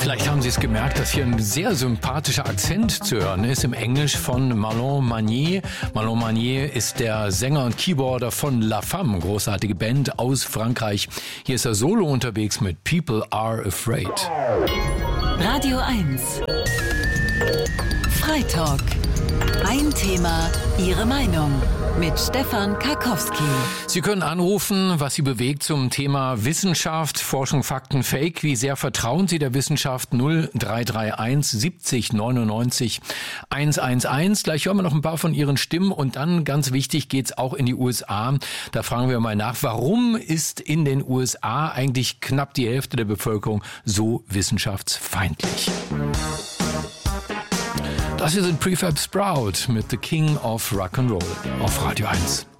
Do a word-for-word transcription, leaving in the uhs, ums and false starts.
Vielleicht haben Sie es gemerkt, dass hier ein sehr sympathischer Akzent zu hören ist im Englisch von Marlon Manier. Marlon Manier ist der Sänger und Keyboarder von La Femme, großartige Band aus Frankreich. Hier ist er solo unterwegs mit People Are Afraid. Radio eins. Freitalk. Ein Thema, Ihre Meinung. Mit Stefan Karkowski. Sie können anrufen, was Sie bewegt zum Thema Wissenschaft, Forschung, Fakten, Fake. Wie sehr vertrauen Sie der Wissenschaft? null drei drei eins siebzig neunundneunzig hundertelf. Gleich hören wir noch ein paar von Ihren Stimmen und dann, ganz wichtig, geht's auch in die U S A. Da fragen wir mal nach, warum ist in den U S A eigentlich knapp die Hälfte der Bevölkerung so wissenschaftsfeindlich? Das hier sind Prefab Sprout mit The King of Rock'n'Roll auf Radio eins.